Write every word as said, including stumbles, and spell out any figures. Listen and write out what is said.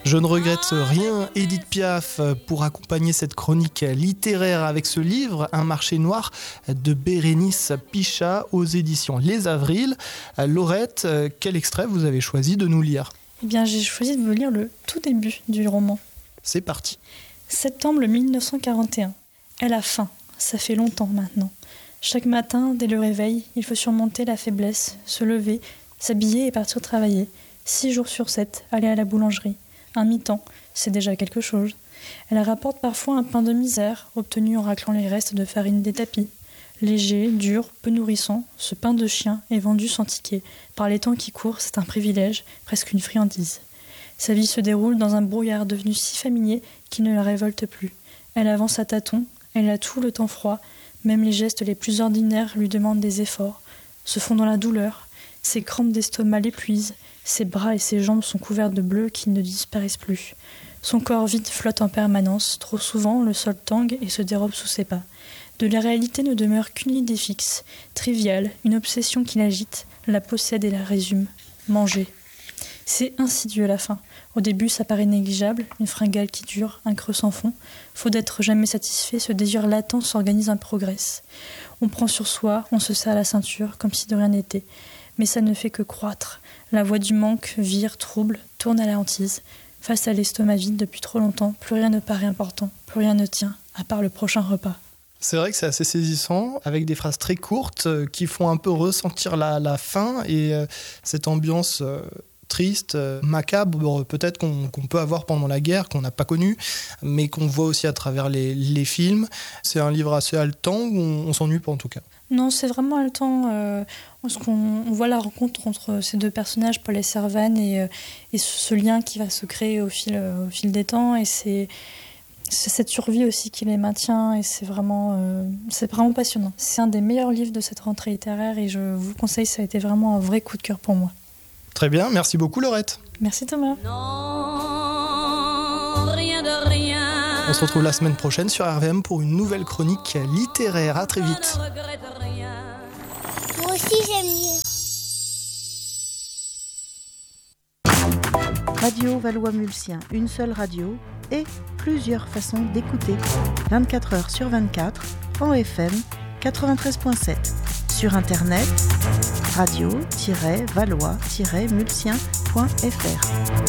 Je ne regrette rien, Édith Piaf, pour accompagner cette chronique littéraire avec ce livre, Un marché noir, de Bérénice Pichat aux éditions Les Avrils. Laurette, quel extrait vous avez choisi de nous lire ? Eh bien, j'ai choisi de vous lire le tout début du roman. C'est parti. Septembre mille neuf cent quarante et un. Elle a faim, ça fait longtemps maintenant. Chaque matin, dès le réveil, il faut surmonter la faiblesse, se lever, s'habiller et partir travailler. Six jours sur sept, aller à la boulangerie. Un mi-temps, c'est déjà quelque chose. Elle rapporte parfois un pain de misère, obtenu en raclant les restes de farine des tapis. Léger, dur, peu nourrissant, ce pain de chien est vendu sans ticket. Par les temps qui courent, c'est un privilège, presque une friandise. Sa vie se déroule dans un brouillard devenu si familier qu'il ne la révolte plus. Elle avance à tâtons, elle a tout le temps froid, même les gestes les plus ordinaires lui demandent des efforts, se font dans la douleur, ses crampes d'estomac l'épuisent, ses bras et ses jambes sont couverts de bleu qui ne disparaissent plus. Son corps vide flotte en permanence, trop souvent le sol tangue et se dérobe sous ses pas. De la réalité ne demeure qu'une idée fixe, triviale, une obsession qui l'agite, la possède et la résume. Manger. C'est insidieux à la fin. Au début, ça paraît négligeable, une fringale qui dure, un creux sans fond. Faut d'être jamais satisfait, ce désir latent s'organise un progrès. On prend sur soi, on se serre la ceinture, comme si de rien n'était. Mais ça ne fait que croître. La voix du manque vire, trouble, tourne à la hantise. Face à l'estomac vide depuis trop longtemps, plus rien ne paraît important, plus rien ne tient, à part le prochain repas. C'est vrai que c'est assez saisissant, avec des phrases très courtes euh, qui font un peu ressentir la, la faim et euh, cette ambiance euh, triste, euh, macabre, peut-être qu'on, qu'on peut avoir pendant la guerre, qu'on n'a pas connue, mais qu'on voit aussi à travers les, les films. C'est un livre assez haletant où on, on s'ennuie pas en tout cas. Non, c'est vraiment haletant. Euh, parce qu'on on voit la rencontre entre ces deux personnages, Paul et Servan, et, euh, et ce, ce lien qui va se créer au fil, euh, au fil des temps. Et c'est, c'est cette survie aussi qui les maintient. Et c'est vraiment, euh, c'est vraiment passionnant. C'est un des meilleurs livres de cette rentrée littéraire. Et je vous le conseille, ça a été vraiment un vrai coup de cœur pour moi. Très bien, merci beaucoup Laurette. Merci Thomas. Non, rien de rien. On se retrouve la semaine prochaine sur R V M pour une nouvelle chronique littéraire. À très vite. Moi aussi j'aime lire. Radio Valois-Mulsien, une seule radio et plusieurs façons d'écouter. vingt-quatre heures sur vingt-quatre, en F M quatre-vingt-treize virgule sept. Sur internet, radio tiret valois tiret mulsien point f r.